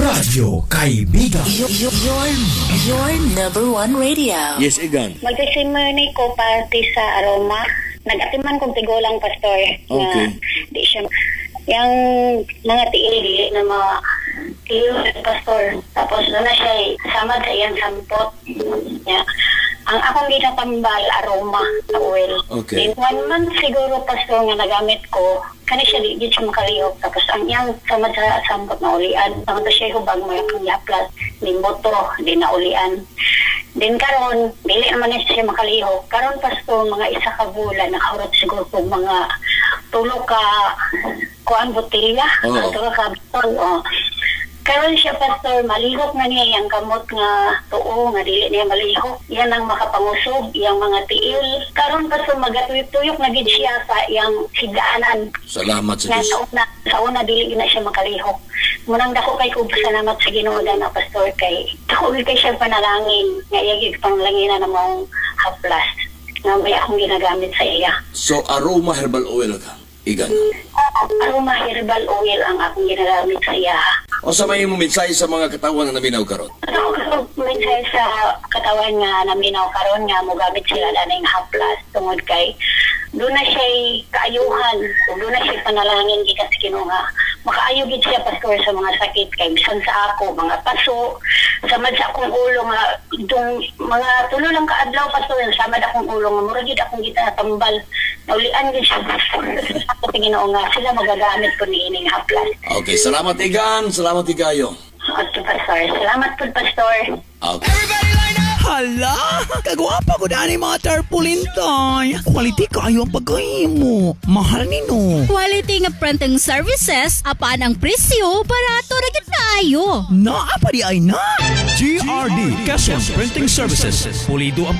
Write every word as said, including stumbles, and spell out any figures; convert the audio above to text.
Radyo Kaibigan. Your, your, your, your number one radio. Yes, Igan. Magsisimony ko party sa Aroma. Nag-atiman kong tigulang pastor. Okay. Na, di siya, yung mga tiili na mga tiil pastor. Tapos doon na siya samad sa iyang sampot. Yeah. Ang akong ginatambal, Aroma na oil. Okay. Then one month siguro pastor nga nagamit ko, kani siya di, di siya makalihok. Tapos ang iyang samad sa sampot na ulian. Tapos siya hubag mo yung yaplas. Din boto, din na ulian. Din karon dili naman na siya makalihok. Karon pastor, mga isa ka bulan, nakahurot siguro po mga tulo ka kuan botilya. Oo. Tulo ka bitol. Oh. Karon siya pastor, malihok na niya yung kamot nga tuo, nga dili niya malihok. Yan ang makapangusog, yung mga tiil. Karon pastor, magatuyok-tuyok na gid siya sa yung higdaanan. Salamat sa Nga Diyos. sa una, sa una dili na siya makalihok. Munang dako kay ko pasalamat sa Ginoo na pastor kay dako kay siya panalangin. Nga yagig panglangina na mong haplas. Nga may akong ginagamit sa iya. So, aroma herbal oil ka, Igan. Aroma herbal oil ang akong ginagamit sa iya. O sa may mo mensahe sa mga katawan na naminaw karon. Ano ko minsan sa katawan nga naminaw karon nga mo gamit sila laning haplas tungod kay doon na siya kaayuhan, doon na siya panalangin gikan sa Ginoo nga makaayo gid siya pastor sa mga sakit kay bisan sa ako mga paso samad sa akong ulo nga dong mga tulo lang ka adlaw pastor samad akong ulo nga mura gid akong gitatambal naulian gid siya pastor sa Ginoo nga sila magagamit ko niining haplas. Okay, salamat Igan. Salamat Igayo. Okay pastor, salamat po pastor. Okay. Hala, kagwapa ko na ni mga tarpaulin toy. Quality kayo ang pagkahimo. Mahal nino. Quality nga printing services, apaan ang presyo, barato na gid kaayo. Naa pa di ay na. G R D Quezon Printing Services. Pulido ang